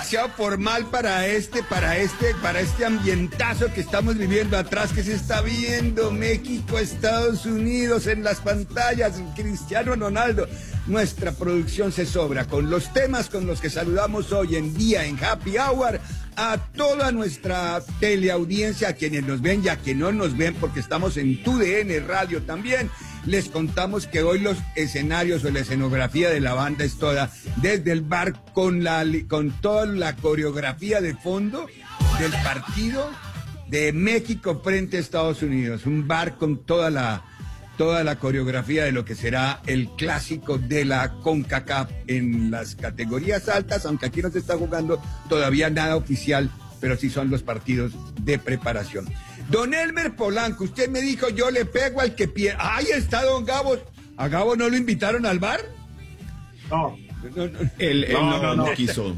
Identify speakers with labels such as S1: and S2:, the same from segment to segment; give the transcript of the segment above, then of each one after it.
S1: demasiado formal para este ambientazo que estamos viviendo atrás, que se está viendo México, Estados Unidos en las pantallas, Cristiano Ronaldo. Nuestra producción se sobra con los temas con los que saludamos hoy en día en Happy Hour a toda nuestra teleaudiencia, a quienes nos ven y a quienes no nos ven, porque estamos en TUDN Radio también. Les contamos que hoy los escenarios o la escenografía de la banda es toda desde el bar con toda la coreografía de fondo del partido de México frente a Estados Unidos. Un bar con toda la coreografía de lo que será el clásico de la CONCACAF en las categorías altas, aunque aquí no se está jugando todavía nada oficial, pero sí son los partidos de preparación. Don Elmer Polanco, usted me dijo, yo le pego al que pierda. Ahí está don Gabo. ¿A Gabo no lo invitaron al bar?
S2: No.
S3: Él no quiso.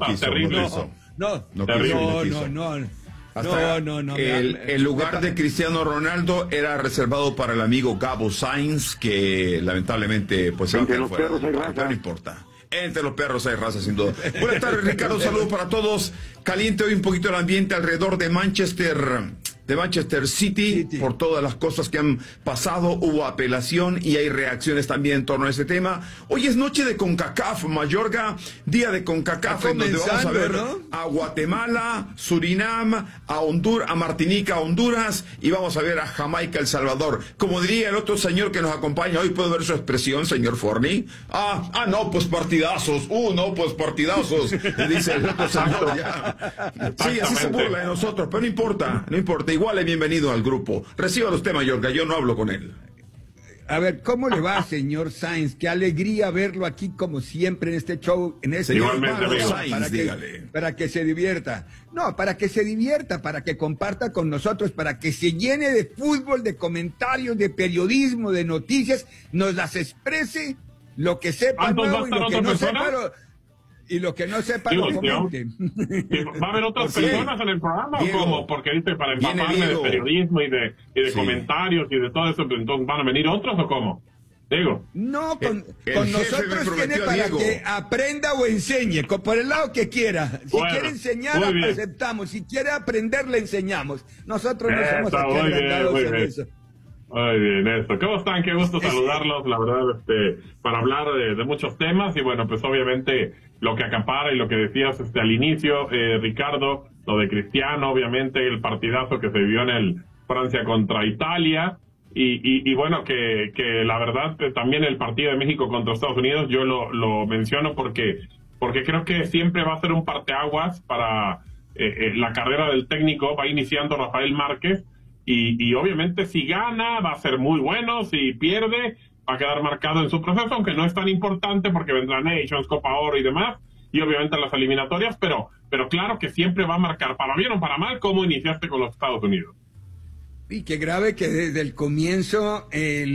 S3: No. El lugar de Cristiano Ronaldo era reservado para el amigo Gabo Sainz, que lamentablemente pues se va a quedar fuera. No importa. Entre los perros hay raza, sin duda. Buenas tardes, Ricardo. Saludos para todos. Caliente hoy un poquito el ambiente alrededor de Manchester City, por todas las cosas que han pasado. Hubo apelación y hay reacciones también en torno a ese tema. Hoy es noche de CONCACAF, Mayorga, día de CONCACAF, en donde vamos a ver, ¿no?, a Guatemala, Surinam, a Honduras, a Martinica, Honduras, y vamos a ver a Jamaica, El Salvador. Como diría el otro señor que nos acompaña hoy, ¿puedo ver su expresión, señor Forni? No, pues partidazos. No, pues partidazos, dice el otro señor ya. Sí, así se burla de nosotros, pero no importa. Igual es bienvenido al grupo. Reciba usted, Mayorga, yo no hablo con él.
S1: A ver, ¿cómo le va, señor Sainz? Qué alegría verlo aquí como siempre en este show, en este para que se divierta. No, para que se divierta, para que comparta con nosotros, para que se llene de fútbol, de comentarios, de periodismo, de noticias, nos las exprese, lo que sepa nuevo y lo que no sepa lo que no sepa lo comente.
S2: ¿Va a haber otras personas en el programa o cómo? Porque dice para empaparme de periodismo y de comentarios y de todo eso, entonces ¿van a venir otros o cómo? Digo.
S1: No, con nosotros tiene para que aprenda o enseñe, por el lado que quiera. Si quiere enseñar, aceptamos. Si quiere aprender, le enseñamos. Nosotros no somos aquí agrandados en eso.
S2: Muy bien, eso. ¿Cómo están? Qué gusto saludarlos, la verdad, para hablar de muchos temas. Y bueno, pues obviamente lo que acapara y lo que decías al inicio, Ricardo, lo de Cristiano, obviamente el partidazo que se vivió en el Francia contra Italia. Y bueno, que la verdad también el partido de México contra Estados Unidos, yo lo menciono porque creo que siempre va a ser un parteaguas para la carrera del técnico. Va iniciando Rafael Márquez. Y obviamente si gana va a ser muy bueno, si pierde va a quedar marcado en su proceso, aunque no es tan importante porque vendrá Nations, Copa Oro y demás, y obviamente las eliminatorias, pero claro que siempre va a marcar, para bien o para mal, cómo iniciaste con los Estados Unidos.
S1: Y qué grave que desde el comienzo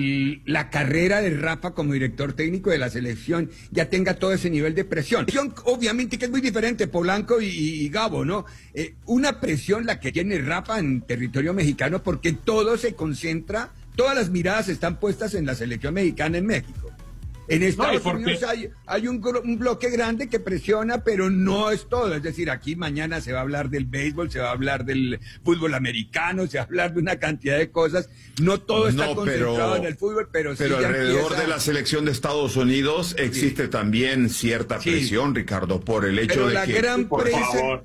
S1: la carrera de Rafa como director técnico de la selección ya tenga todo ese nivel de presión. Obviamente que es muy diferente, Polanco y Gabo, ¿no? Una presión la que tiene Rafa en territorio mexicano porque todo se concentra, todas las miradas están puestas en la selección mexicana en México. En Estados Unidos hay un bloque grande que presiona, pero no es todo. Es decir, aquí mañana se va a hablar del béisbol, se va a hablar del fútbol americano, se va a hablar de una cantidad de cosas. No todo está concentrado en el fútbol, pero sí
S3: alrededor de la selección de Estados Unidos existe también cierta presión, Ricardo, por el hecho de que...
S2: Por favor.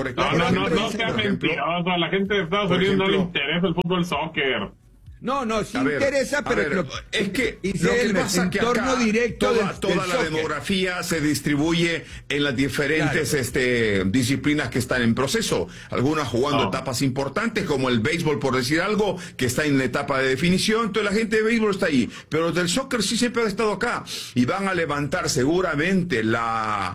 S2: No sea mentiroso. A la gente de Estados Unidos no le interesa el fútbol soccer.
S1: No, sí interesa, pero
S3: es que lo que pasa que acá toda la demografía se distribuye en las diferentes disciplinas que están en proceso, algunas jugando etapas importantes como el béisbol, por decir algo, que está en la etapa de definición. Entonces la gente de béisbol está ahí, pero los del soccer sí siempre han estado acá y van a levantar seguramente la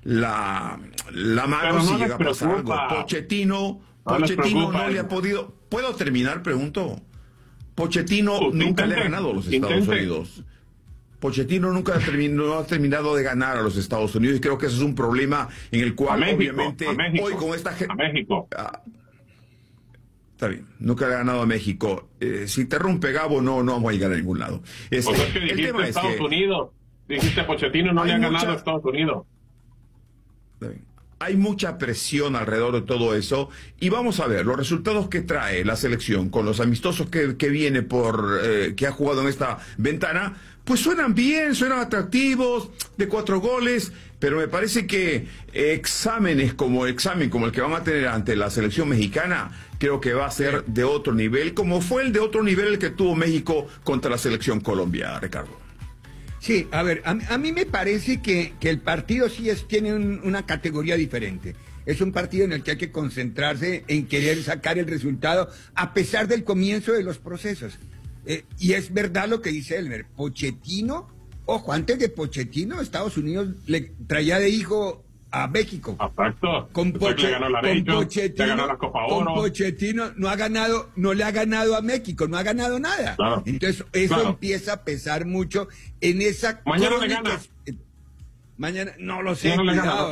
S3: mano si llega a pasar algo. Pochettino no le ha podido... ¿Puedo terminar? Pregunto. Pochettino nunca le ha ganado a los Estados Unidos. Pochettino nunca ha terminado de ganar a los Estados Unidos y creo que ese es un problema en el cual obviamente hoy con esta gente...
S2: A México.
S3: Está bien, nunca le ha ganado a México. Si interrumpe Gabo, no vamos a llegar a ningún lado.
S2: Pues es que dijiste el tema Estados Unidos. Dijiste Pochettino no le ha ganado a Estados Unidos.
S3: hay mucha presión alrededor de todo eso, y vamos a ver los resultados que trae la selección con los amistosos que viene que ha jugado en esta ventana. Pues suenan bien, suenan atractivos, de 4 goles, pero me parece que examen como el que van a tener ante la selección mexicana, creo que va a ser de otro nivel, como fue el de otro nivel el que tuvo México contra la selección Colombia, Ricardo.
S1: Sí, a ver, a mí me parece que el partido sí tiene una categoría diferente. Es un partido en el que hay que concentrarse en querer sacar el resultado a pesar del comienzo de los procesos. Y es verdad lo que dice Elmer. Pochettino, ojo, antes de Pochettino, Estados Unidos le traía de hijo a México.
S2: Exacto.
S1: Con Pochettino no le ha ganado a México, no ha ganado nada.
S2: Claro.
S1: Entonces, eso empieza a pesar mucho en esa...
S2: Mañana le gana.
S1: Mañana, no lo sé,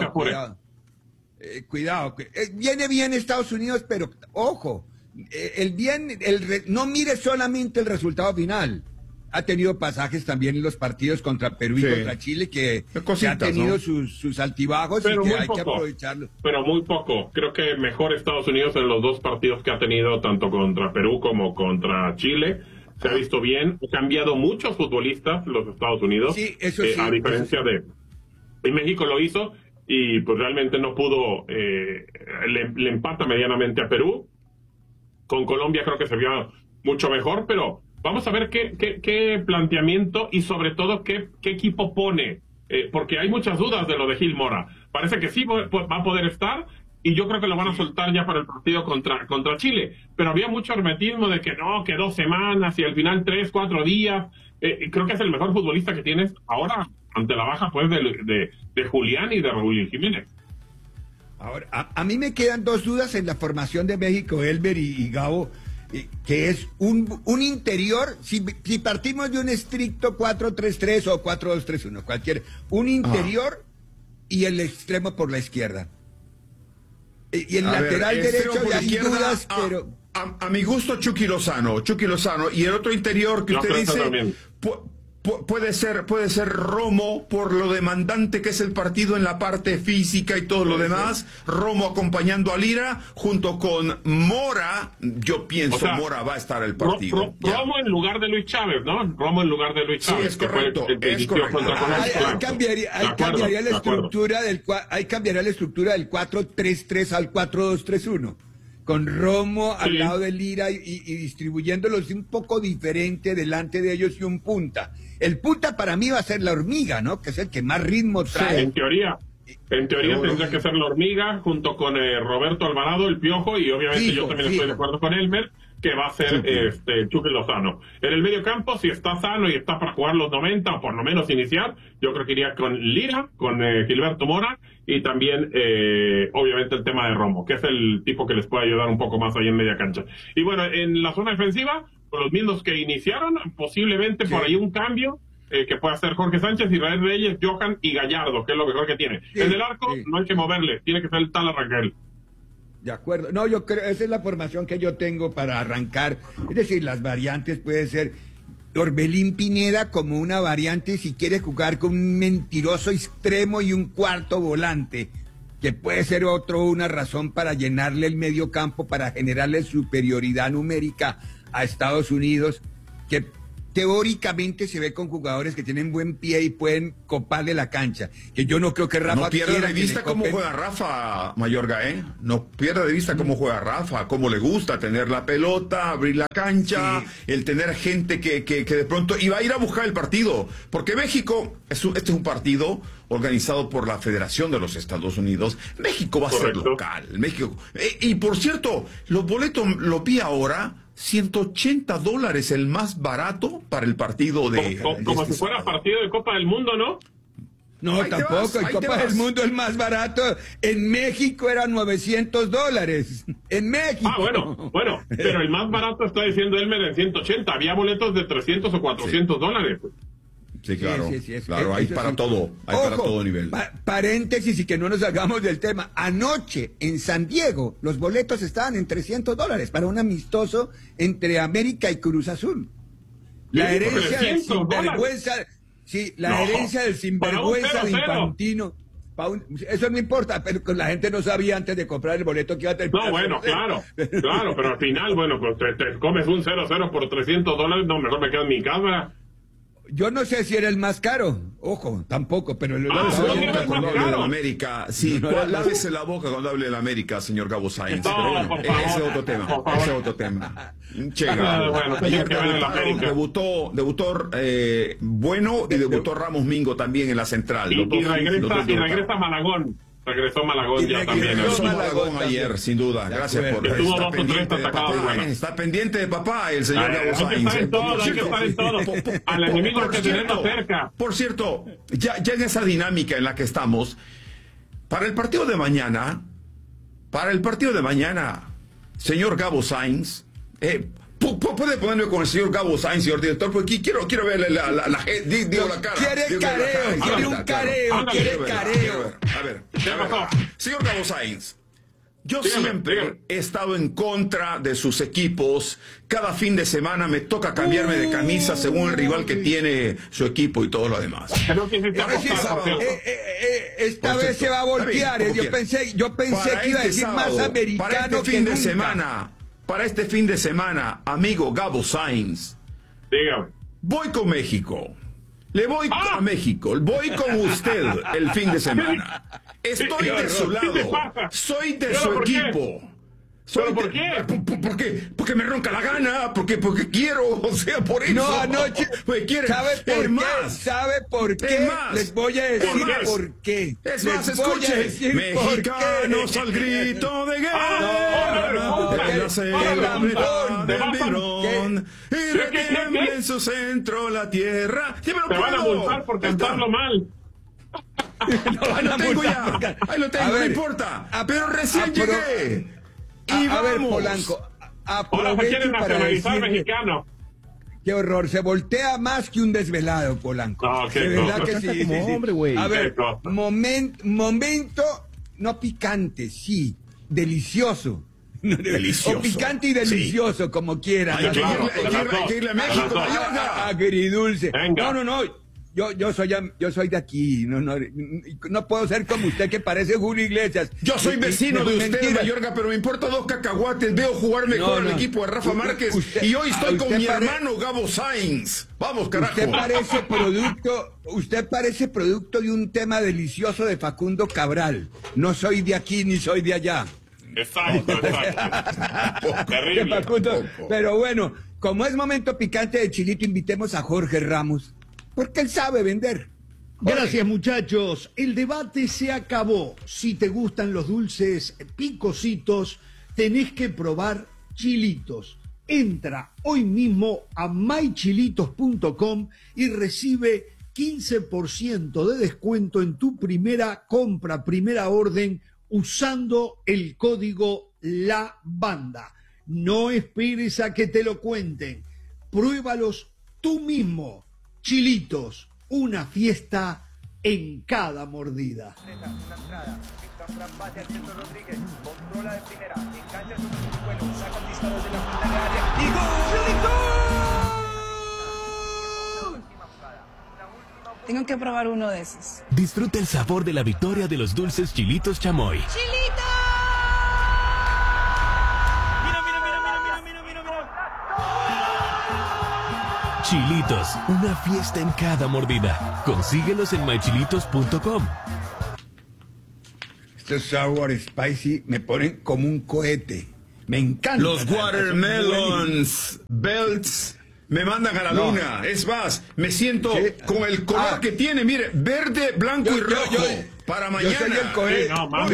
S1: cuidado. Viene bien Estados Unidos, pero ojo, no mire solamente el resultado final. Ha tenido pasajes también en los partidos contra Perú y contra Chile que ha tenido, ¿no?, sus altibajos, pero y que hay que aprovecharlo.
S2: Pero muy poco. Creo que mejor Estados Unidos en los 2 partidos que ha tenido, tanto contra Perú como contra Chile. Se ha visto bien. Ha cambiado muchos futbolistas los Estados Unidos.
S1: Sí, eso sí.
S2: A diferencia de... Y México lo hizo y pues realmente no pudo... le empata medianamente a Perú. Con Colombia creo que se vio mucho mejor, pero vamos a ver qué planteamiento y sobre todo qué equipo pone, porque hay muchas dudas de lo de Gil Mora. Parece que sí va a poder estar y yo creo que lo van a soltar ya para el partido contra Chile, pero había mucho hermetismo de que no, que 2 semanas y al final 3, 4 días. Creo que es el mejor futbolista que tienes ahora ante la baja pues de Julián y de Raúl Jiménez.
S1: Ahora, a mí me quedan 2 dudas en la formación de México, Elber y Gabo, que es un interior, si partimos de un estricto 4-3-3 o 4-2-3-1, cualquier, un interior y el extremo por la izquierda. Y el lateral derecho ya hay dudas, pero...
S3: A mi gusto, Chucky Lozano, y el otro interior que usted dice... Puede ser Romo, por lo demandante que es el partido en la parte física y todo lo demás. Romo acompañando a Lira, junto con Mora. Yo pienso, Mora va a estar el partido.
S2: Romo en lugar de Luis Chávez, ¿no? Romo en lugar de Luis Chávez.
S3: Sí, es correcto.
S1: Ahí cambiaría la estructura del 4-3-3 al 4-2-3-1. Con Romo al lado de Lira y distribuyéndolos un poco diferente delante de ellos y un punta. El punta para mí va a ser la Hormiga, ¿no? Que es el que más ritmo trae.
S2: Sí, en teoría tendría que ser la Hormiga junto con Roberto Alvarado, el Piojo, y obviamente yo también estoy de acuerdo con Elmer, que va a ser Chucky Lozano. En el medio campo, si está sano y está para jugar los 90 o por lo menos iniciar, yo creo que iría con Lira, con Gilberto Mora y también obviamente el tema de Romo, que es el tipo que les puede ayudar un poco más ahí en media cancha. Y bueno, en la zona defensiva, con los mismos que iniciaron, posiblemente por ahí un cambio que pueda hacer Jorge Sánchez, Israel Reyes, Johan y Gallardo, que es lo mejor que tiene. En el arco no hay que moverle, tiene que ser el tal Rangel.
S1: De acuerdo. No, yo creo, esa es la formación que yo tengo para arrancar. Es decir, las variantes puede ser Orbelín Pineda como una variante si quiere jugar con un mentiroso extremo y un cuarto volante, que puede ser una razón para llenarle el medio campo, para generarle superioridad numérica a Estados Unidos, que teóricamente se ve con jugadores que tienen buen pie y pueden coparle la cancha, que yo no creo que Rafa...
S3: No pierda de vista cómo juega Rafa, Mayorga, ¿eh? No pierda de vista cómo juega Rafa, cómo le gusta tener la pelota, abrir la cancha, el tener gente que de pronto... Y va a ir a buscar el partido, porque México, este es un partido organizado por la Federación de los Estados Unidos. México va a ser local. México. Y por cierto, los boletos los vi ahora... $180 el más barato para el partido de...
S2: Como si fuera partido de Copa del Mundo, ¿no?
S1: No, tampoco. El Copa del Mundo el más barato. En México era $900. En México.
S2: Bueno. Pero el más barato está diciendo Elmer en 180. Había boletos de $300 o $400.
S3: Sí, claro, claro, hay para todo, para todo nivel.
S1: Paréntesis y que no nos hagamos del tema. Anoche en San Diego los boletos estaban en $300 para un amistoso entre América y Cruz Azul. La herencia del sinvergüenza, herencia del sinvergüenza de Infantino. Eso no importa, pero la gente no sabía antes de comprar el boleto que iba a terminar.
S2: No, bueno, claro, pero al final, bueno, pues te comes un 0-0 por $300, no, mejor me quedo en mi casa.
S1: Yo no sé si era el más caro, ojo, tampoco, pero el
S3: cuando hable de la América, sí, lávese la boca cuando hable de la América, señor Gabo Sainz. Ese es otro tema. Debutó Bueno y debutó Ramos Mingo también en la central.
S2: Y regresa Malagón. Regresó Malagón ya también.
S3: Regresó Malagón ayer, sin duda. Gracias por está pendiente de papá el señor Gabo Sainz.
S2: Hay que estar en todo. Al enemigo hay que tenerlo cerca.
S3: Por cierto, ya en esa dinámica en la que estamos, para el partido de mañana, señor Gabo Sainz, puede ponerme con el señor Gabo Sainz, señor director, porque quiero verle la cara.
S1: Quiere un careo.
S3: A ver, señor Gabo Sainz, yo siempre he estado en contra de sus equipos. Cada fin de semana me toca cambiarme de camisa según el rival que tiene su equipo y todo lo demás.
S1: Esta vez se va a voltear. Yo pensé que iba a decir más americano que nunca.
S3: Para este fin de semana, amigo Gabo Sainz,
S2: dígame.
S3: Voy con México. Le voy a México. Voy con usted el fin de semana. Estoy de su lado. Soy de su equipo.
S2: ¿Por qué?
S3: Porque me ronca la gana, porque quiero, o sea, por eso.
S1: No, anoche. ¿Sabe por qué? Les voy a decir por qué.
S3: Es más, escuche. Mexicanos al grito de guerra. De la selva del Vidrón. Y retiembla en su centro la tierra.
S2: Te van a multar por cantarlo mal.
S3: Ahí lo tengo, no importa. Pero recién llegué.
S1: A ver, Polanco,
S2: ahora se quieren nacionalizar mexicano.
S1: Qué horror, se voltea más que un desvelado, Polanco.
S2: No,
S1: de verdad que sí.
S3: Hombre, güey.
S1: A ver, momento, no picante, sí, delicioso.
S3: Delicioso.
S1: O picante y delicioso, como quieran.
S3: Hay que irle a México,
S1: agridulce. No. Yo soy de aquí, no puedo ser como usted que parece Julio Iglesias.
S3: Yo soy vecino de usted, Mayorga, pero me importa 2 cacahuates, veo jugar mejor al equipo de Rafa Márquez y hoy estoy con mi hermano Gabo Sainz. Vamos, carajo.
S1: Usted parece producto de un tema delicioso de Facundo Cabral. No soy de aquí ni soy de allá.
S2: Exacto. Terrible.
S1: Pero bueno, como es momento picante de Chilito, invitemos a Jorge Ramos. Porque él sabe vender.
S4: Gracias, muchachos. El debate se acabó. Si te gustan los dulces picositos, tenés que probar Chilitos. Entra hoy mismo a mychilitos.com y recibe 15% de descuento en tu primera compra, primera orden, usando el código La Banda. No esperes a que te lo cuenten. Pruébalos tú mismo. Chilitos, una fiesta en cada mordida.
S5: Tengo que probar uno de esos.
S6: Disfruta el sabor de la victoria de los dulces Chilitos Chamoy.
S5: ¡Chilitos!
S6: Chilitos, una fiesta en cada mordida. Consíguelos en mychilitos.com.
S1: Estos sour spicy me ponen como un cohete. Me encantan.
S3: Los watermelons, belts, me mandan a la luna. Es más, me siento con el color que tiene, mire, verde, blanco y rojo. Para mañana.
S1: Yo soy el cohete.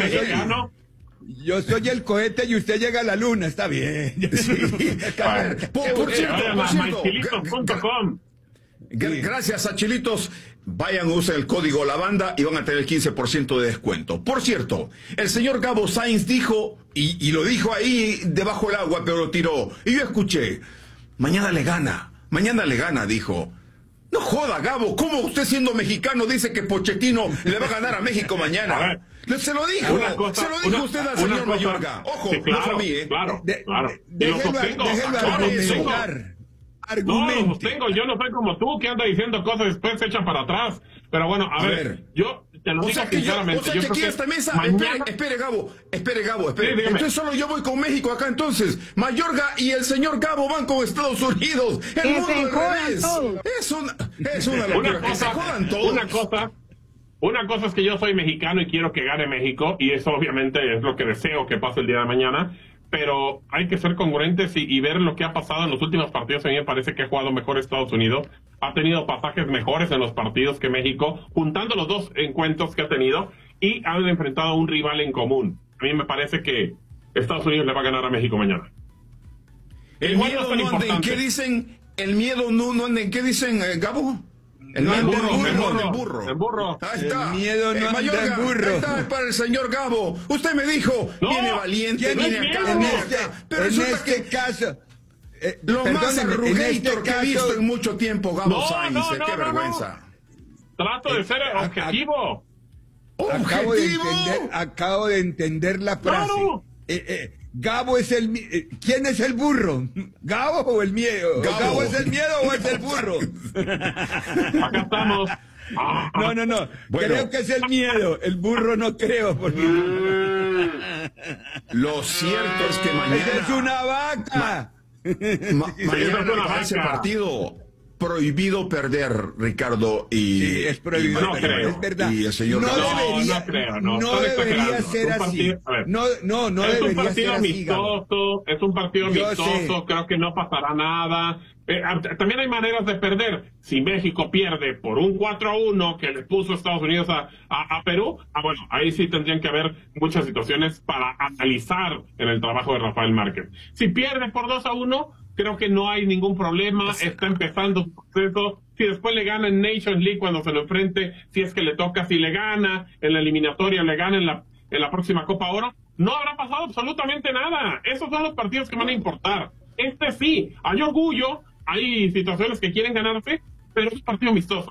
S1: Yo soy el cohete y usted llega a la luna, está bien.
S3: Sí. Por cierto, gracias a Chilitos, vayan, usen el código La Banda y van a tener el 15% de descuento. Por cierto, el señor Gabo Sainz dijo, y lo dijo ahí debajo del agua, pero lo tiró. Y yo escuché, mañana le gana, dijo. No joda, Gabo, ¿cómo usted siendo mexicano dice que Pochettino le va a ganar a México mañana? Se lo dijo usted al señor Mayorga. Ojo,
S2: sí, claro,
S3: no fue a mí,
S2: Claro.
S1: Déjelo argumentar. argumente.
S2: No, lo sostengo. Yo no soy como tú, que anda diciendo cosas y después se echan para atrás. Pero bueno, a ver, yo te lo digo sinceramente.
S3: O sea que aquí en esta mesa, mañana... espere, Gabo. Sí, entonces solo yo voy con México acá entonces. Mayorga y el señor Gabo van con Estados Unidos. El mundo al revés. Es una locura. Que se jodan todos.
S2: Una cosa es que yo soy mexicano y quiero que gane México, y eso obviamente es lo que deseo que pase el día de mañana, pero hay que ser congruentes y ver lo que ha pasado en los últimos partidos. A mí me parece que ha jugado mejor Estados Unidos, ha tenido pasajes mejores en los partidos que México, juntando los dos encuentros que ha tenido, y han enfrentado a un rival en común. A mí me parece que Estados Unidos le va a ganar a México mañana.
S3: El miedo no anda en qué dicen, el miedo no anda en qué dicen, Gabo. El
S2: burro.
S3: Ahí está.
S1: El miedo no anda en burro.
S3: Ahí está, para el señor Gabo. Usted me dijo, viene valiente, viene acá.
S1: Pero en este caso...
S3: lo más arrugator que he visto en mucho tiempo, Gabo Sainz. Qué vergüenza.
S2: Trato de ser objetivo.
S1: Acabo de entender la frase.
S2: Claro.
S1: Gabo es ¿quién es el burro? ¿Gabo o el miedo? ¿Gabo es el miedo o es el burro?
S2: Acá estamos.
S1: No. Bueno. Creo que es el miedo. El burro no creo. Porque...
S3: Lo cierto es que mañana...
S1: ¡Es una vaca!
S3: Mañana va ese partido... Prohibido perder, Ricardo, y...
S1: Sí, es prohibido.
S2: No creo.
S1: Es verdad.
S3: Y el señor
S1: no debería ser así. No debería ser así.
S2: Es un partido amistoso, creo que no pasará nada. También hay maneras de perder. Si México pierde por un 4-1 que le puso Estados Unidos a Perú, bueno, ahí sí tendrían que haber muchas situaciones para analizar en el trabajo de Rafael Márquez. Si pierde por 2-1, creo que no hay ningún problema, está empezando su proceso. Si después le gana en Nations League cuando se lo enfrente, si es que le toca, si le gana en la eliminatoria, le gana en la próxima Copa Oro, no habrá pasado absolutamente nada. Esos son los partidos que van a importar. Este sí, hay orgullo, hay situaciones que quieren ganarse, pero es un partido amistoso.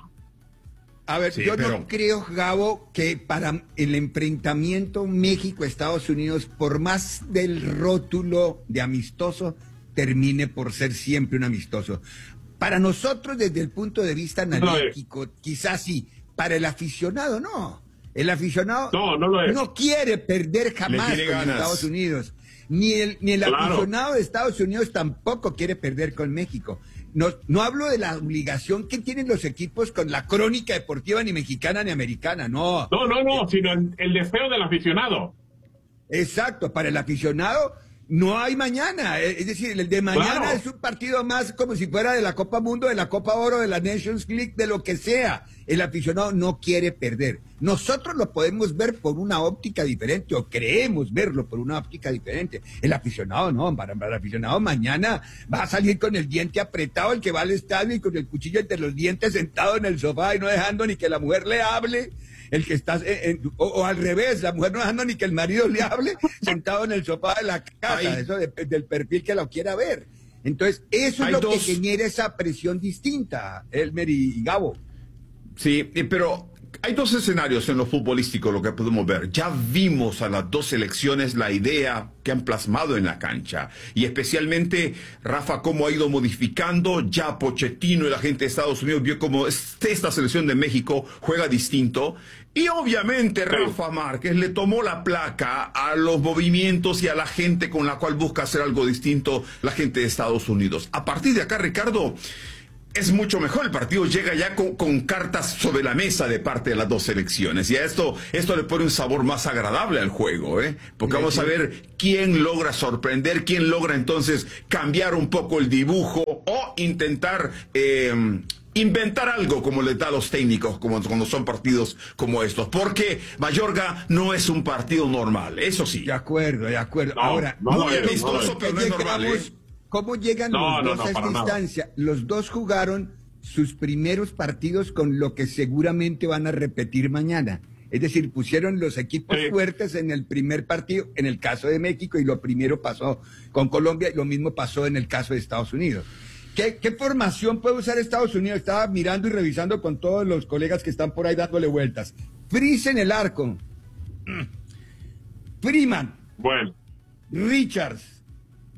S1: A ver, no creo, Gabo, que para el enfrentamiento México-Estados Unidos, por más del rótulo de amistoso, termine por ser siempre un amistoso. Para nosotros, desde el punto de vista analítico, quizás sí. Para el aficionado, no. El aficionado no quiere perder jamás con Estados Unidos. Ni el aficionado de Estados Unidos tampoco quiere perder con México. No hablo de la obligación que tienen los equipos con la crónica deportiva ni mexicana ni americana, no.
S2: No, sino el deseo del aficionado.
S1: Exacto, para el aficionado no hay mañana, es decir, el de mañana es un partido más como si fuera de la Copa Mundo, de la Copa Oro, de la Nations League, de lo que sea. El aficionado no quiere perder. Nosotros lo podemos ver por una óptica diferente, o creemos verlo por una óptica diferente. El aficionado no, para el aficionado mañana va a salir con el diente apretado, el que va al estadio y con el cuchillo entre los dientes sentado en el sofá y no dejando ni que la mujer le hable. El que está, o al revés, la mujer no dejando ni que el marido le hable, sentado en el sofá de la casa, eso del perfil que lo quiera ver. Entonces, eso es lo que genera esa presión distinta, Elmer y Gabo.
S3: Sí, pero hay dos escenarios en lo futbolístico, lo que podemos ver. Ya vimos a las dos selecciones la idea que han plasmado en la cancha. Y especialmente, Rafa, cómo ha ido modificando. Ya Pochettino y la gente de Estados Unidos vio cómo esta selección de México juega distinto. Y obviamente Rafa Márquez le tomó la placa a los movimientos y a la gente con la cual busca hacer algo distinto la gente de Estados Unidos. A partir de acá, Ricardo, es mucho mejor. El partido llega ya con cartas sobre la mesa de parte de las dos selecciones. Y a esto le pone un sabor más agradable al juego, ¿eh? Porque vamos a ver quién logra sorprender, quién logra entonces cambiar un poco el dibujo o intentar inventar algo como le da a los técnicos cuando son partidos como estos. Porque Mayorga no es un partido normal, eso sí.
S1: De acuerdo. Ahora,
S3: muy amistoso, pero no es normal, ¿eh?
S1: ¿Cómo llegan los dos a esta instancia? Los dos jugaron sus primeros partidos con lo que seguramente van a repetir mañana. Es decir, pusieron los equipos fuertes en el primer partido, en el caso de México, y lo primero pasó con Colombia, y lo mismo pasó en el caso de Estados Unidos. ¿Qué formación puede usar Estados Unidos? Estaba mirando y revisando con todos los colegas que están por ahí dándole vueltas. Freeze en el arco. Freeman.
S2: Bueno.
S1: Richards.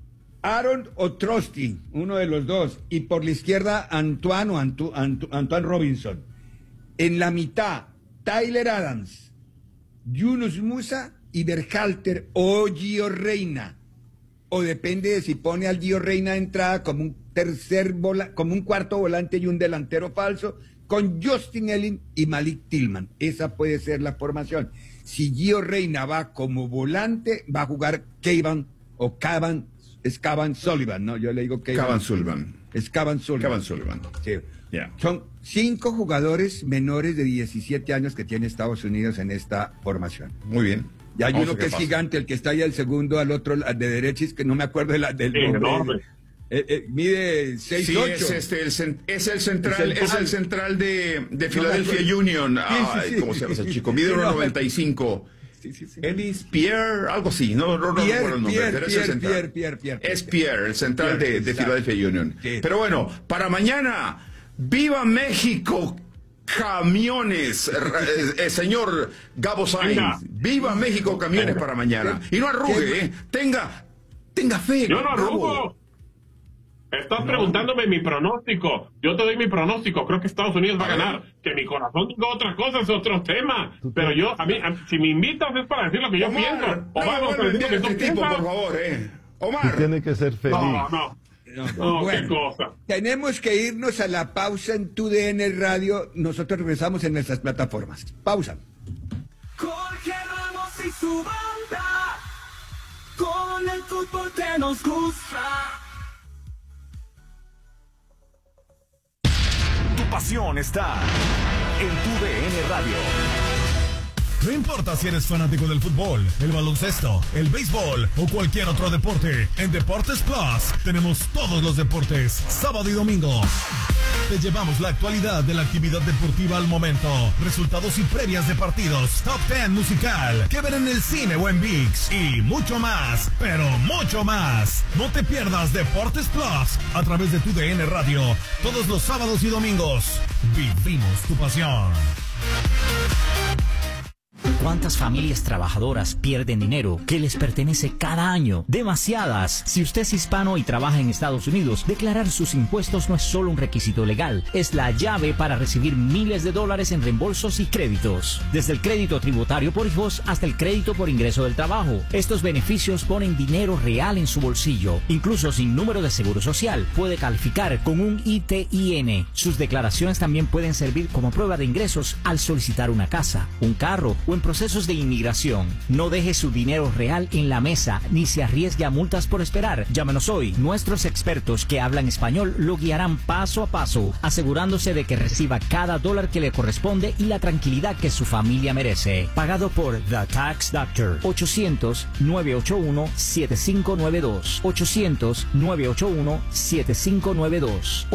S1: Aaron o Trusty, uno de los dos. Y por la izquierda, Antoine Robinson. En la mitad, Tyler Adams, Yunus Musa y Berhalter o Gio Reyna. O depende de si pone al Gio Reyna de entrada como un cuarto volante y un delantero falso, con Justin Elling y Malik Tillman. Esa puede ser la formación. Si Gio Reyna va como volante, va a jugar Cavan Sullivan, ¿no? Yo le digo
S3: Cavan Sullivan.
S1: Es Cavan Sullivan. Sí.
S3: Yeah.
S1: Son 5 jugadores menores de 17 años que tiene Estados Unidos en esta formación.
S3: Muy bien.
S1: Y hay uno que es gigante, el que está ahí al segundo, al otro, de derecha, es que no me acuerdo del nombre. Mide 6'8".
S3: Sí, es el central de Philadelphia Union. Ay, ¿cómo se llama ese chico? Mide 1.95. Sí. Ellis Pierre, algo así, no recuerdo el nombre, pero es el central. Es Pierre, el central de Philadelphia Union. Sí. Pero bueno, para mañana, ¡viva México! Camiones, señor Gabo Sainz, ¡viva México Camiones para mañana! Y no arrugue, tenga fe.
S2: Yo no arrugo. Estás preguntándome mi pronóstico. Yo te doy mi pronóstico. Creo que Estados Unidos va a ganar. Que mi corazón diga otra cosa es otro tema. Pero si me invitas es para decir lo que yo pienso. O vamos a decir lo que tú piensas.
S3: Por favor, Omar.
S7: Tú tienes que ser feliz.
S2: No,
S1: bueno,
S2: qué cosa.
S1: Tenemos que irnos a la pausa en TUDN Radio. Nosotros regresamos en nuestras plataformas. Pausa.
S8: Jorge Ramos y su banda. Con el fútbol que nos gusta.
S9: Tu pasión está en TUDN Radio.
S10: No importa si eres fanático del fútbol, el baloncesto, el béisbol o cualquier otro deporte, en Deportes Plus tenemos todos los deportes, sábado y domingo. Te llevamos la actualidad de la actividad deportiva al momento, resultados y previas de partidos, top 10 musical, que ver en el cine o en ViX y mucho más, pero mucho más. No te pierdas Deportes Plus a través de TUDN Radio, todos los sábados y domingos. Vivimos tu pasión.
S11: ¿Cuántas familias trabajadoras pierden dinero que les pertenece cada año? Demasiadas. Si usted es hispano y trabaja en Estados Unidos, declarar sus impuestos no es solo un requisito legal, es la llave para recibir miles de dólares en reembolsos y créditos. Desde el crédito tributario por hijos hasta el crédito por ingreso del trabajo. Estos beneficios ponen dinero real en su bolsillo. Incluso sin número de seguro social, puede calificar con un ITIN. Sus declaraciones también pueden servir como prueba de ingresos al solicitar una casa, un carro o en procesos de inmigración. No deje su dinero real en la mesa ni se arriesgue a multas por esperar. Llámenos hoy. Nuestros expertos que hablan español lo guiarán paso a paso, asegurándose de que reciba cada dólar que le corresponde y la tranquilidad que su familia merece. Pagado por The Tax Doctor. 800-981-7592. 800-981-7592.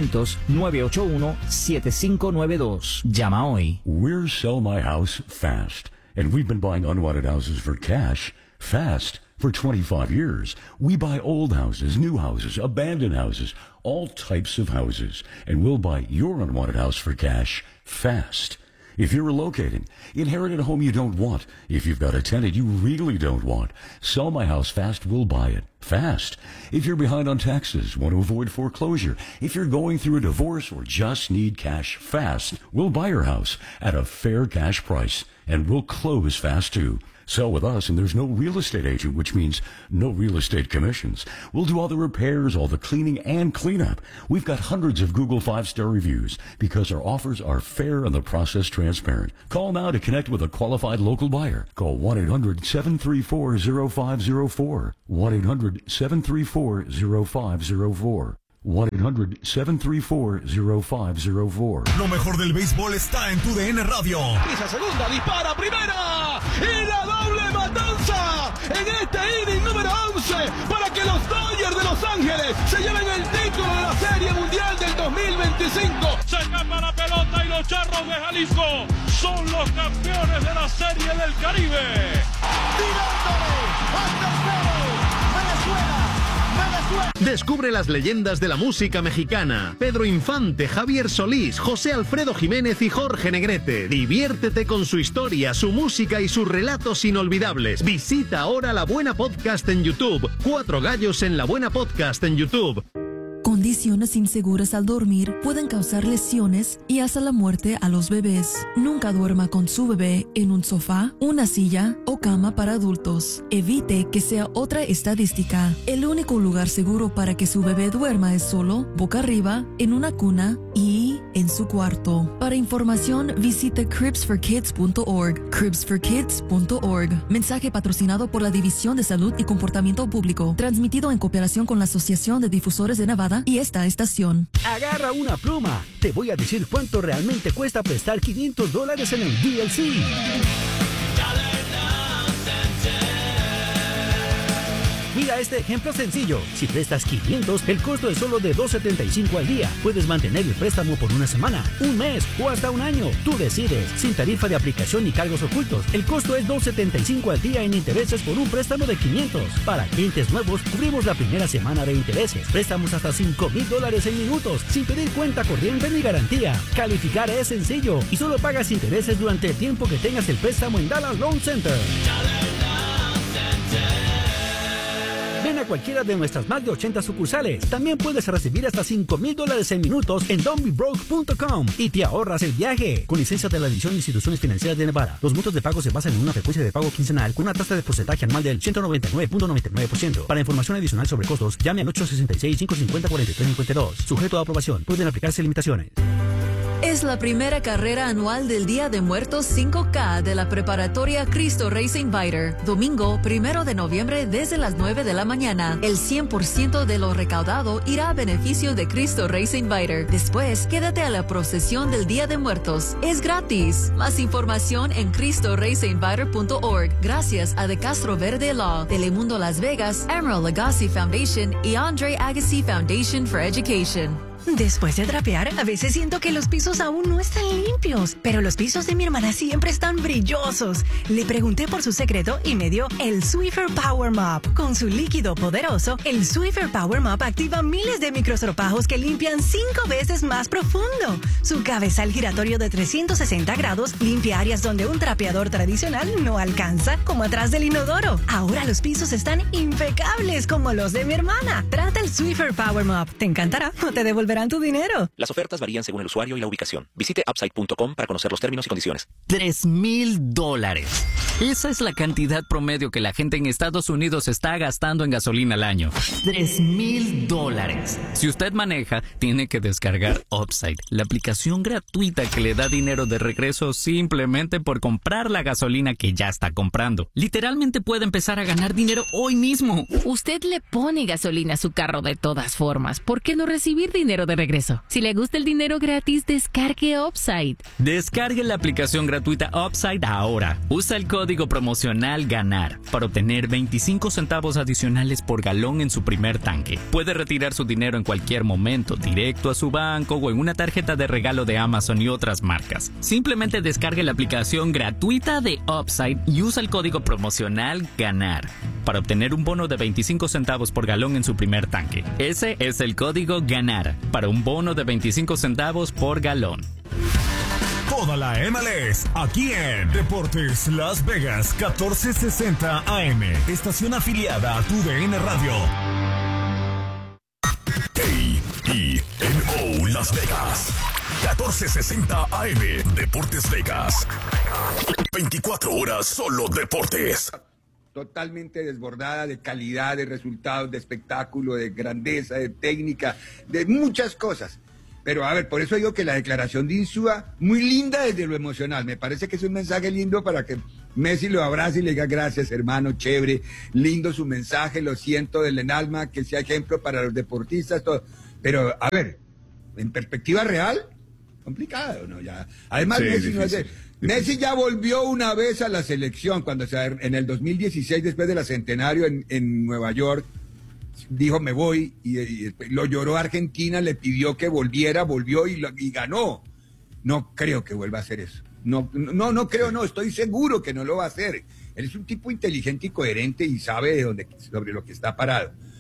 S11: 800-981-7592. Llama hoy.
S12: We're Sell My House Fast, and we've been buying unwanted houses for cash fast for 25 years. We buy old houses, new houses, abandoned houses, all types of houses, and we'll buy your unwanted house for cash fast. If you're relocating, inherited a home you don't want, if you've got a tenant you really don't want, Sell My House Fast will buy it fast. If you're behind on taxes, want to avoid foreclosure, if you're going through a divorce or just need cash fast, we'll buy your house at a fair cash price, and we'll close fast too. Sell with us, and there's no real estate agent, which means no real estate commissions. We'll do all the repairs, all the cleaning, and cleanup. We've got hundreds of Google 5-star reviews because our offers are fair and the process transparent. Call now to connect with a qualified local buyer. Call 1-800-734-0504. 1-800-734-0504. 1-800-734-0504.
S10: Lo mejor del béisbol está en TUDN Radio.
S8: Pisa segunda, dispara primera y la doble matanza en este inning número 11 para que los Dodgers de Los Ángeles se lleven el título de la Serie Mundial del 2025.
S13: Se escapa la pelota y los Charros de Jalisco son los campeones de la Serie del Caribe.
S8: Tirándole al tercero, Venezuela.
S7: Descubre las leyendas de la música mexicana. Pedro Infante, Javier Solís, José Alfredo Jiménez y Jorge Negrete. Diviértete con su historia, su música y sus relatos inolvidables. Visita ahora La Buena Podcast en YouTube. 4 gallos en La Buena Podcast en YouTube.
S14: Condiciones inseguras al dormir pueden causar lesiones y hasta la muerte a los bebés. Nunca duerma con su bebé en un sofá, una silla o cama para adultos. Evite que sea otra estadística. El único lugar seguro para que su bebé duerma es solo, boca arriba, en una cuna y en su cuarto. Para información, visite cribsforkids.org. cribsforkids.org. Mensaje patrocinado por la División de Salud y Comportamiento Público. Transmitido en cooperación con la Asociación de Difusores de Nevada y esta estación.
S15: Agarra una pluma. Te voy a decir cuánto realmente cuesta prestar $500 en el DLC. Mira este ejemplo sencillo. Si prestas 500, el costo es solo de $2.75 al día. Puedes mantener el préstamo por una semana, un mes o hasta un año. Tú decides. Sin tarifa de aplicación ni cargos ocultos. El costo es $2.75 al día en intereses por un préstamo de 500. Para clientes nuevos, cubrimos la primera semana de intereses. Préstamos hasta $5,000 en minutos, sin pedir cuenta corriente ni garantía. Calificar es sencillo y solo pagas intereses durante el tiempo que tengas el préstamo en Dallas Loan Center. Ven a cualquiera de nuestras más de 80 sucursales. También puedes recibir hasta $5,000 en minutos en don'tbebroke.com y te ahorras el viaje. Con licencia de la División de Instituciones Financieras de Nevada, los montos de pago se basan en una frecuencia de pago quincenal con una tasa de porcentaje anual del 199.99%. Para información adicional sobre costos, llame al 866-550-4352. Sujeto a aprobación. Pueden aplicarse limitaciones.
S14: Es la primera carrera anual del Día de Muertos 5K de la preparatoria Cristo Rey St. Viator. Domingo 1 de noviembre desde las 9 de la mañana. El 100% de lo recaudado irá a beneficio de Cristo Rey St. Viator. Después, quédate a la procesión del Día de Muertos. Es gratis. Más información en CristoReyStViator.org. Gracias a De Castro Verde Law, Telemundo Las Vegas, Emerald Agassi Foundation y Andre Agassi Foundation for Education.
S16: Después de trapear, a veces siento que los pisos aún no están limpios, pero los pisos de mi hermana siempre están brillosos. Le pregunté por su secreto y me dio el Swiffer Power Mop. Con su líquido poderoso, el Swiffer Power Mop activa miles de microstropajos que limpian 5 veces más profundo. Su cabezal giratorio de 360 grados limpia áreas donde un trapeador tradicional no alcanza, como atrás del inodoro. Ahora los pisos están impecables como los de mi hermana. Trata el Swiffer Power Mop. Te encantará o te devolverán tu dinero.
S17: Las ofertas varían según el usuario y la ubicación. Visite upside.com para conocer los términos y condiciones.
S11: $3,000. Esa es la cantidad promedio que la gente en Estados Unidos está gastando en gasolina al año. $3,000. Si usted maneja, tiene que descargar Upside, la aplicación gratuita que le da dinero de regreso simplemente por comprar la gasolina que ya está comprando. Literalmente puede empezar a ganar dinero hoy mismo.
S18: Usted le pone gasolina a su carro de todas formas. ¿Por qué no recibir dinero de regreso? Si le gusta el dinero gratis, descargue Upside.
S11: Descargue la aplicación gratuita Upside ahora. Usa el código promocional GANAR para obtener 25 centavos adicionales por galón en su primer tanque. Puede retirar su dinero en cualquier momento, directo a su banco o en una tarjeta de regalo de Amazon y otras marcas. Simplemente descargue la aplicación gratuita de Upside y usa el código promocional GANAR para obtener un bono de 25 centavos por galón en su primer tanque. Ese es el código GANAR para un bono de 25 centavos por galón.
S10: Toda la MLS aquí en Deportes Las Vegas 1460 AM, estación afiliada a TUDN Radio. KENO Las Vegas 1460 AM, Deportes Vegas. 24 horas solo deportes.
S1: Totalmente desbordada de calidad, de resultados, de espectáculo, de grandeza, de técnica, de muchas cosas. Pero a ver, por eso digo que la declaración de Insúa, muy linda desde lo emocional, me parece que es un mensaje lindo para que Messi lo abrace y le diga gracias hermano, chévere, lindo su mensaje, lo siento del alma, que sea ejemplo para los deportistas, todo. Pero a ver, en perspectiva real, complicado, ¿no? Ya, además Messi no es de... Messi ya volvió una vez a la selección, cuando en el 2016, después de la centenario en Nueva York, dijo me voy, y lo lloró Argentina, le pidió que volviera, volvió y ganó. No creo que vuelva a hacer eso. No creo, estoy seguro que no lo va a hacer. Él es un tipo inteligente y coherente y sabe sobre lo que está parado.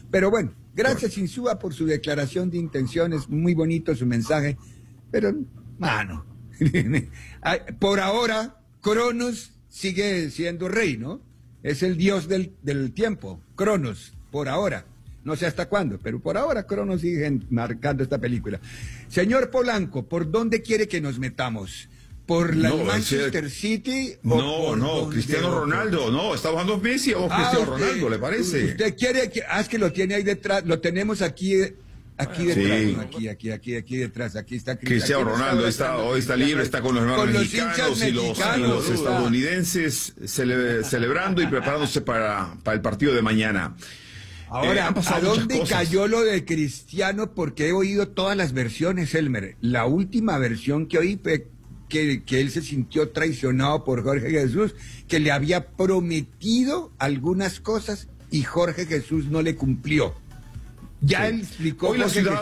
S1: Pero bueno, gracias Insúa por su declaración de intenciones, muy bonito su mensaje, pero, mano, por ahora, Cronos sigue siendo rey, ¿no? Es el dios del tiempo, Cronos, por ahora. No sé hasta cuándo, pero por ahora Cronos sigue marcando esta película. Señor Polanco, ¿por dónde quiere que nos metamos? ¿Por la Manchester City?
S3: No, Cristiano Ronaldo, no, está jugando Messi o Cristiano Ronaldo, ¿le parece?
S1: Usted quiere que, es que lo tiene ahí detrás, lo tenemos aquí detrás,
S3: sí.
S1: ¿no? aquí detrás, aquí está
S3: Cristiano Ronaldo, hoy está libre, está con los hermanos mexicanos y los estadounidenses celebrando y preparándose para el partido de mañana.
S1: Ahora, ¿a dónde cayó lo de Cristiano? Porque he oído todas las versiones, Elmer. La última versión que oí fue que él se sintió traicionado por Jorge Jesús, que le había prometido algunas cosas y Jorge Jesús no le cumplió. Ya él explicó
S3: hoy la ciudad,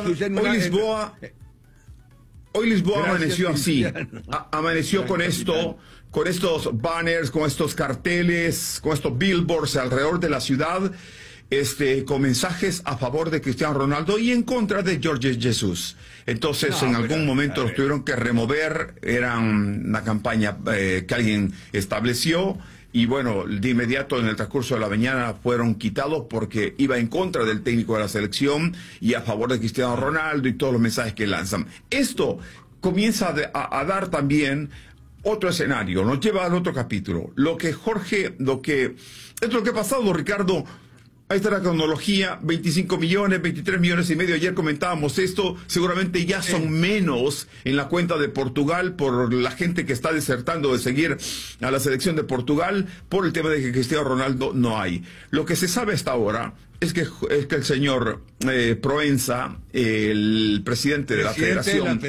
S3: hoy Lisboa amaneció así, amaneció con estos banners, con estos carteles, con estos billboards alrededor de la ciudad, con mensajes a favor de Cristiano Ronaldo y en contra de Jorge Jesús. Entonces, en algún momento los tuvieron que remover, eran una campaña que alguien estableció, y bueno, de inmediato en el transcurso de la mañana fueron quitados porque iba en contra del técnico de la selección y a favor de Cristiano Ronaldo y todos los mensajes que lanzan. Esto comienza a dar también otro escenario, nos lleva al otro capítulo. Esto es lo que ha pasado, Ricardo. Ahí está la cronología, 25 millones, 23 millones y medio. Ayer comentábamos esto, seguramente ya son menos en la cuenta de Portugal por la gente que está desertando de seguir a la selección de Portugal por el tema de que Cristiano Ronaldo no hay. Lo que se sabe hasta ahora es que el señor Proença, el presidente de la Federación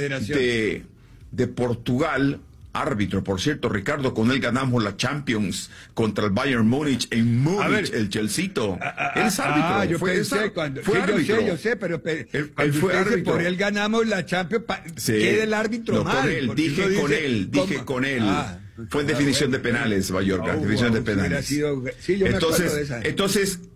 S3: de Portugal, árbitro, por cierto, Ricardo, con él ganamos la Champions contra el Bayern Múnich en Múnich, el Chelseito. Él es árbitro.
S1: Fue árbitro. Yo sé, pero
S3: él fue árbitro.
S1: Por él ganamos la Champions. Queda el árbitro mal.
S3: Dije con él. Fue en definición de penales, Mayorga, definición de penales. Entonces,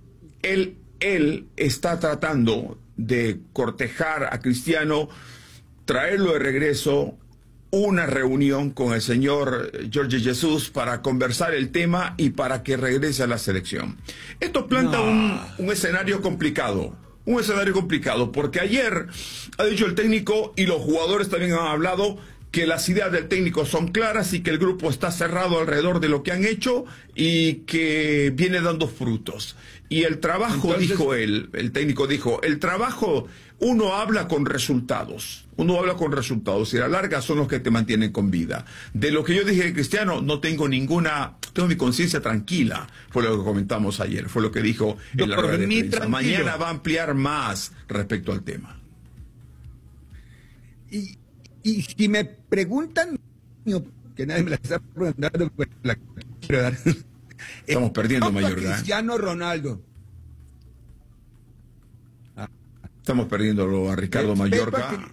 S3: él está tratando de cortejar a Cristiano, traerlo de regreso, una reunión con el señor Jorge Jesús para conversar el tema y para que regrese a la selección. Esto planta un escenario complicado. Un escenario complicado, porque ayer ha dicho el técnico y los jugadores también han hablado que las ideas del técnico son claras y que el grupo está cerrado alrededor de lo que han hecho y que viene dando frutos. Y el trabajo, entonces, dijo él, el técnico dijo, el trabajo, uno habla con resultados. Uno habla con resultados y a la larga son los que te mantienen con vida. De lo que yo dije de Cristiano, tengo mi conciencia tranquila, fue lo que comentamos ayer, fue lo que dijo en la rueda de prensa. Mañana va a ampliar más respecto al tema.
S1: Y si me preguntan, que nadie me la está preguntando, pues la quiero dar.
S3: Estamos perdiendo, Mayorga.
S1: Cristiano Ronaldo.
S3: Estamos perdiéndolo a Ricardo Mayorga.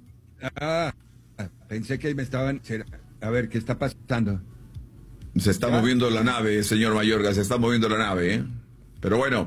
S1: Pensé que me estaban... A ver, ¿qué está pasando?
S3: Se está moviendo la nave, señor Mayorga, se está moviendo la nave, ¿eh? Pero bueno,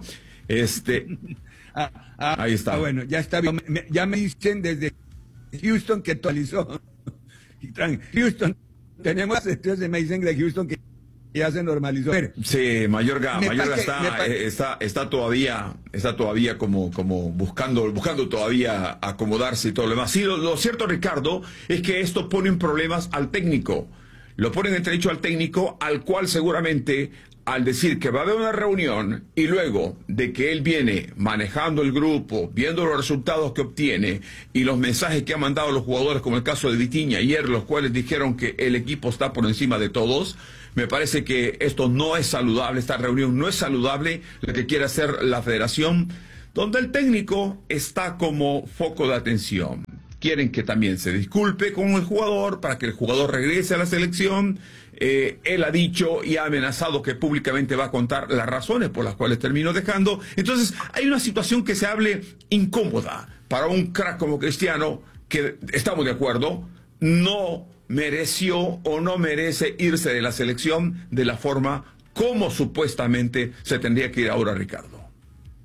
S3: ahí está.
S1: Bueno, ya está bien. Ya me dicen desde Houston que actualizó. Houston, tenemos... Entonces me dicen de Houston que ya se normalizó.
S3: Sí, Mayorga está todavía como buscando todavía acomodarse y todo lo demás. Sí, lo cierto, Ricardo, es que esto pone en problemas al técnico. Lo pone en entredicho al técnico, al cual seguramente, al decir que va a haber una reunión y luego de que él viene manejando el grupo, viendo los resultados que obtiene y los mensajes que han mandado los jugadores, como el caso de Vitinha ayer, los cuales dijeron que el equipo está por encima de todos, me parece que esto no es saludable, esta reunión no es saludable, lo que quiere hacer la federación, donde el técnico está como foco de atención. Quieren que también se disculpe con el jugador para que el jugador regrese a la selección. Él ha dicho y ha amenazado que públicamente va a contar las razones por las cuales terminó dejando. Entonces hay una situación que se hable incómoda para un crack como Cristiano, que estamos de acuerdo, no mereció o no merece irse de la selección de la forma como supuestamente se tendría que ir ahora, Ricardo.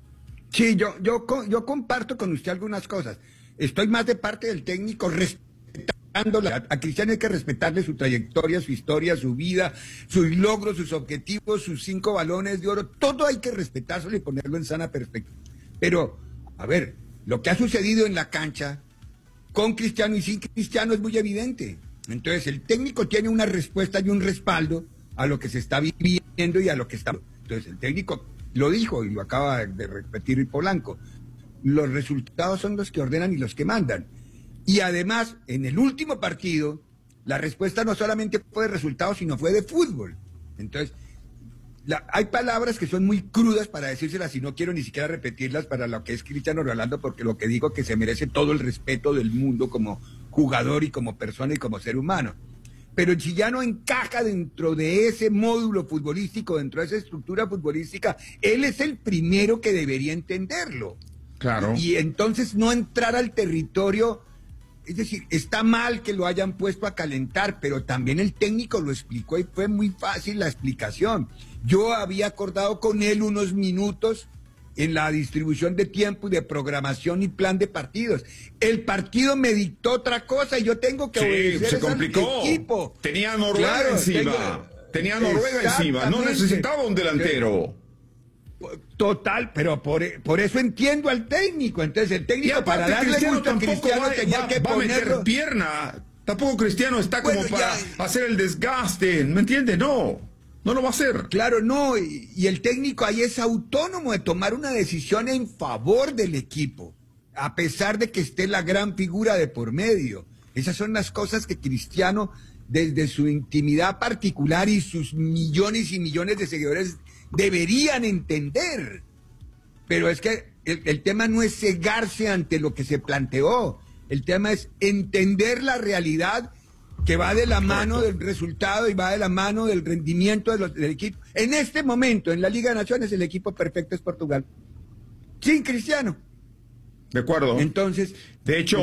S1: Sí, yo comparto con usted algunas cosas. Estoy más de parte del técnico respetándola. A Cristiano hay que respetarle su trayectoria, su historia, su vida, sus logros, sus objetivos, sus 5 balones de oro. Todo hay que respetárselo y ponerlo en sana perspectiva. Pero, a ver, lo que ha sucedido en la cancha con Cristiano y sin Cristiano es muy evidente. Entonces, el técnico tiene una respuesta y un respaldo a lo que se está viviendo y a lo que está... Entonces, el técnico lo dijo y lo acaba de repetir Polanco. Los resultados son los que ordenan y los que mandan. Y además, en el último partido, la respuesta no solamente fue de resultados, sino fue de fútbol. Entonces, hay palabras que son muy crudas para decírselas y no quiero ni siquiera repetirlas para lo que es Cristiano Ronaldo, porque lo que digo es que se merece todo el respeto del mundo como jugador y como persona y como ser humano. Pero si ya no encaja dentro de ese módulo futbolístico, dentro de esa estructura futbolística, él es el primero que debería entenderlo.
S3: Claro.
S1: Y entonces no entrar al territorio, es decir, está mal que lo hayan puesto a calentar, pero también el técnico lo explicó y fue muy fácil la explicación. Yo había acordado con él unos minutos en la distribución de tiempo y de programación y plan de partidos. El partido me dictó otra cosa y yo tengo que obedecer
S3: se complicó.
S1: Al equipo.
S3: Tenía Noruega Tenía Noruega encima. No necesitaba un delantero.
S1: Total, pero por eso entiendo al técnico. Entonces el técnico para darle gusto a Cristiano tenía que ponerlo...
S3: pierna. Tampoco Cristiano está como para hacer el desgaste. ¿Me entiende? No lo va a hacer.
S1: Claro, no, y el técnico ahí es autónomo de tomar una decisión en favor del equipo, a pesar de que esté la gran figura de por medio. Esas son las cosas que Cristiano, desde su intimidad particular y sus millones y millones de seguidores, deberían entender. Pero es que el tema no es cegarse ante lo que se planteó, el tema es entender la realidad que va de la mano del resultado y va de la mano del rendimiento del equipo. En este momento, en la Liga de Naciones, el equipo perfecto es Portugal. Sin Cristiano.
S3: De acuerdo.
S1: Entonces,
S3: de hecho,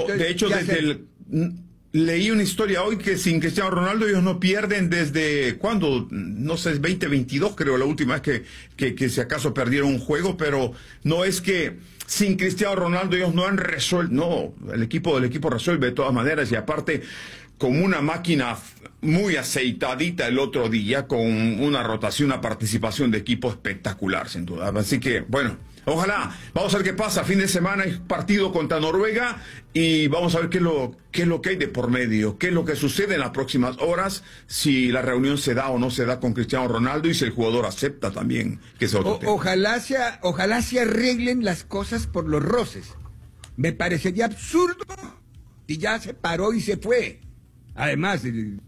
S3: leí una historia hoy que sin Cristiano Ronaldo ellos no pierden desde, ¿cuándo? No sé, 2022 creo, la última vez que si acaso perdieron un juego, pero no es que sin Cristiano Ronaldo ellos no han resuelto, no, el equipo resuelve de todas maneras y aparte... como una máquina muy aceitadita el otro día, con una rotación, una participación de equipo espectacular, sin duda. Así que, bueno, ojalá, vamos a ver qué pasa. Fin de semana hay partido contra Noruega y vamos a ver qué es lo que hay de por medio, qué es lo que sucede en las próximas horas, si la reunión se da o no se da con Cristiano Ronaldo y si el jugador acepta también que es otro tema.
S1: Ojalá se arreglen las cosas por los roces. Me parecería absurdo si ya se paró y se fue. Además,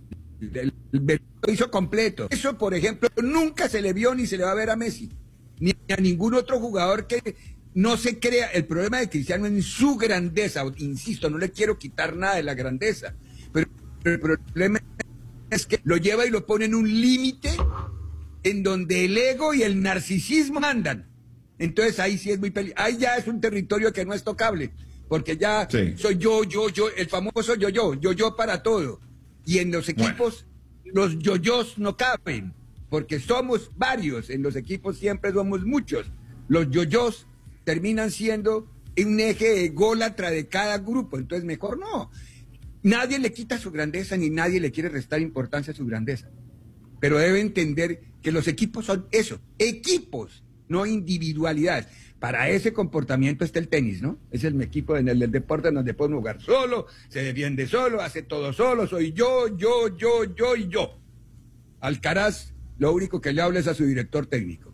S1: lo hizo completo. Eso, por ejemplo, nunca se le vio ni se le va a ver a Messi, ni a ningún otro jugador que no se crea. El problema de Cristiano es su grandeza. Insisto, no le quiero quitar nada de la grandeza, pero el problema es que lo lleva y lo pone en un límite en donde el ego y el narcisismo andan. Entonces ahí sí es muy peligroso. Ahí ya es un territorio que no es tocable. Porque ya soy yo, el famoso yo para todo. Y en los equipos, los yoyos no caben, porque somos varios, en los equipos siempre somos muchos. Los yoyos terminan siendo un eje ególatra de cada grupo, entonces mejor no. Nadie le quita su grandeza, ni nadie le quiere restar importancia a su grandeza. Pero debe entender que los equipos son eso, equipos, no individualidades. Para ese comportamiento está el tenis, ¿no? Es el equipo en el deporte donde puede jugar solo, se defiende solo, hace todo solo, soy yo y yo. Alcaraz, lo único que le habla es a su director técnico.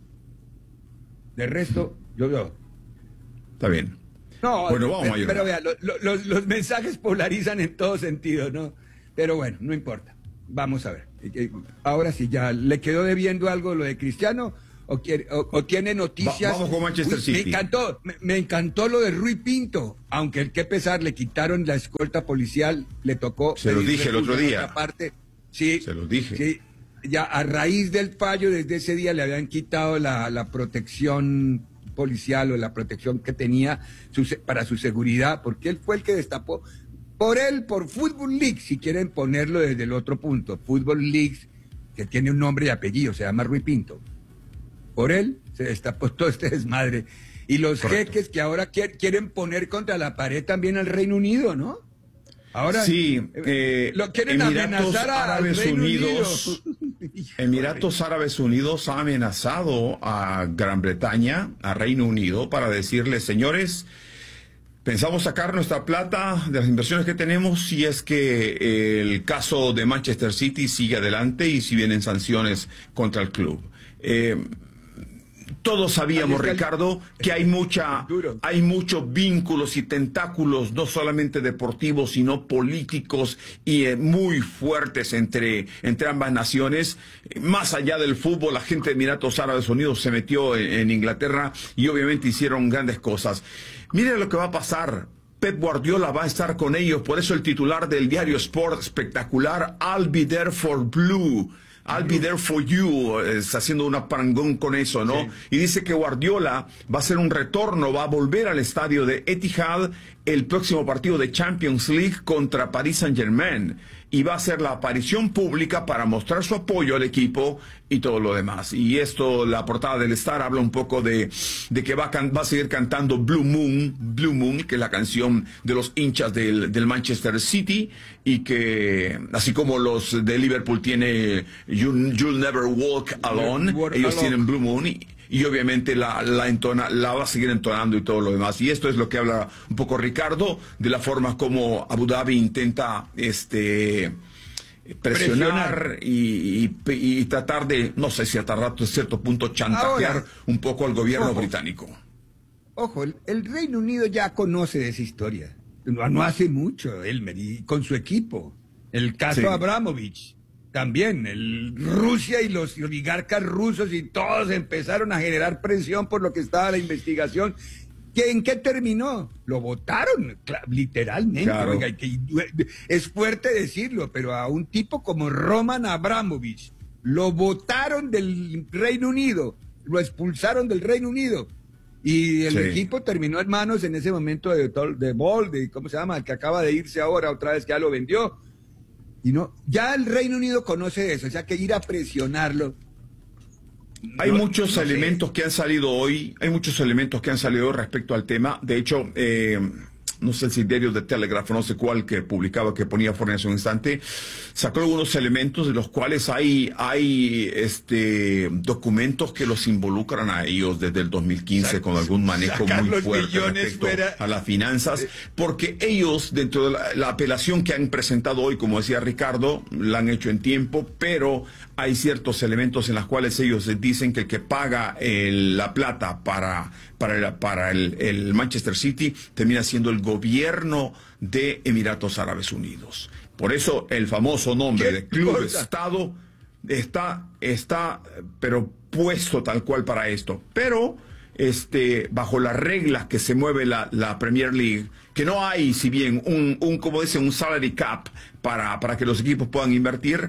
S1: De resto, yo.
S3: Está bien.
S1: No,
S3: bueno, vamos a
S1: pero vea, los mensajes polarizan en todo sentido, ¿no? Pero bueno, no importa. Vamos a ver. Ahora sí, ya le quedó debiendo algo lo de Cristiano. O tiene noticias.
S3: Vamos con Manchester City.
S1: Me encantó lo de Rui Pinto, aunque el que pesar le quitaron la escolta policial, le tocó.
S3: Se lo dije el otro día.
S1: Sí,
S3: se lo dije.
S1: Sí, ya a raíz del fallo, desde ese día le habían quitado la protección policial o la protección que tenía para su seguridad, porque él fue el que destapó. Por Football League, si quieren ponerlo desde el otro punto. Football League, que tiene un nombre y apellido, se llama Rui Pinto. Por él se destapó todo este desmadre. Y los jeques que ahora quieren poner contra la pared también al Reino Unido, ¿no? Ahora
S3: sí,
S1: lo quieren amenazar a Reino Unidos.
S3: Emiratos Árabes Unidos ha amenazado a Gran Bretaña, a Reino Unido, para decirles, señores, pensamos sacar nuestra plata de las inversiones que tenemos si es que el caso de Manchester City sigue adelante y si vienen sanciones contra el club. Todos sabíamos, Ricardo, que hay muchos vínculos y tentáculos, no solamente deportivos, sino políticos y muy fuertes entre ambas naciones. Más allá del fútbol, la gente de Emiratos Árabes Unidos se metió en Inglaterra y obviamente hicieron grandes cosas. Mire lo que va a pasar. Pep Guardiola va a estar con ellos, por eso el titular del diario Sport espectacular, I'll be there for Blue. I'll be there for you, está haciendo una parangón con eso, ¿no? Sí. Y dice que Guardiola va a hacer un retorno, va a volver al estadio de Etihad el próximo partido de Champions League contra Paris Saint-Germain. Y va a hacer la aparición pública para mostrar su apoyo al equipo y todo lo demás. Y esto, la portada del Star habla un poco de que va a seguir cantando Blue Moon, que es la canción de los hinchas del Manchester City, y que, así como los de Liverpool tiene You'll Never Walk Alone, ellos tienen Blue Moon, y obviamente la va a seguir entonando y todo lo demás. Y esto es lo que habla un poco Ricardo, de la forma como Abu Dhabi intenta presionar y tratar de, no sé si hasta cierto punto chantajear un poco al gobierno británico.
S1: Ojo, el Reino Unido ya conoce de esa historia. No hace mucho, Elmer, y con su equipo. El caso Abramovich. También, Rusia y los oligarcas rusos y todos empezaron a generar presión por lo que estaba la investigación. ¿En qué terminó? Lo votaron, literalmente. Claro. Oiga, es fuerte decirlo, pero a un tipo como Roman Abramovich lo votaron del Reino Unido, lo expulsaron del Reino Unido. Y el equipo terminó en manos en ese momento de Bold, ¿cómo se llama? El que acaba de irse ahora, otra vez que ya lo vendió. Y no, ya el Reino Unido conoce eso, o sea que ir a presionarlo.
S3: Hay muchos elementos que han salido hoy, respecto al tema. De hecho, no sé si el diario de Telegraph, no sé cuál, que publicaba, que ponía fuera en ese instante, sacó algunos elementos de los cuales hay documentos que los involucran a ellos desde el 2015 con algún manejo muy fuerte respecto a las finanzas, porque ellos, dentro de la apelación que han presentado hoy, como decía Ricardo, la han hecho en tiempo, pero hay ciertos elementos en los cuales ellos dicen que el que paga la plata para el Manchester City termina siendo el gobierno de Emiratos Árabes Unidos. Por eso el famoso nombre de Club Estado está pero puesto tal cual para esto. Pero bajo las reglas que se mueve la Premier League, que no hay, si bien como dicen, un salary cap para que los equipos puedan invertir,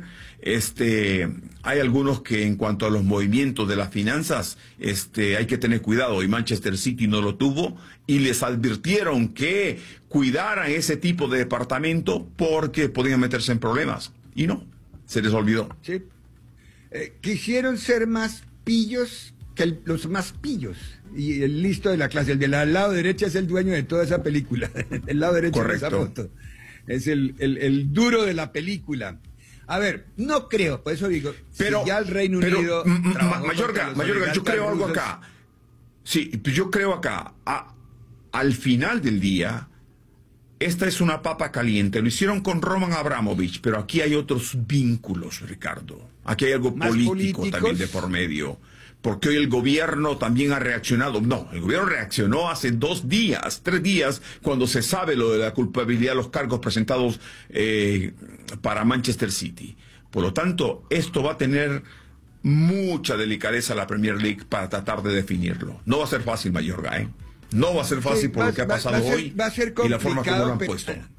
S3: hay algunos que en cuanto a los movimientos de las finanzas, hay que tener cuidado, y Manchester City no lo tuvo, y les advirtieron que cuidaran ese tipo de departamento porque podían meterse en problemas, y no, se les olvidó.
S1: Sí. Quisieron ser más pillos que los más pillos, y el listo de la clase, el del lado derecho es el dueño de toda esa película, el lado derecho de esa foto, es el duro de la película. A ver, no creo, por eso digo, pero si ya el Reino Unido...
S3: Mayorga, yo creo algo acá. Sí, yo creo acá, al final del día, esta es una papa caliente. Lo hicieron con Roman Abramovich, pero aquí hay otros vínculos, Ricardo. Aquí hay algo político también de por medio. Porque hoy el gobierno también ha reaccionado. No, el gobierno reaccionó hace 3 días, cuando se sabe lo de la culpabilidad de los cargos presentados para Manchester City. Por lo tanto, esto va a tener mucha delicadeza la Premier League para tratar de definirlo. No va a ser fácil, Mayorga, ¿eh? No va a ser fácil por lo que ha pasado hoy
S1: va a ser
S3: y la forma como lo han puesto.